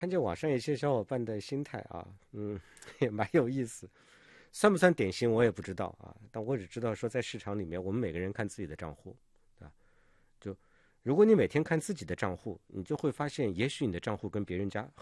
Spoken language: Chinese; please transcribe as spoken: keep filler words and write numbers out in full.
看见网上一些小伙伴的心态啊，嗯，也蛮有意思。算不算典型我也不知道啊，但我只知道说在市场里面，我们每个人看自己的账户，对吧？就如果你每天看自己的账户，你就会发现，也许你的账户跟别人家